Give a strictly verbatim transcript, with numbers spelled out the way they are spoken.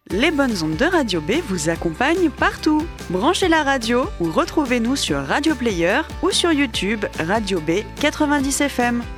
Les bonnes ondes de Radio B vous accompagnent partout. Branchez la radio ou retrouvez-nous sur Radio Player ou sur YouTube Radio B quatre-vingt-dix F M.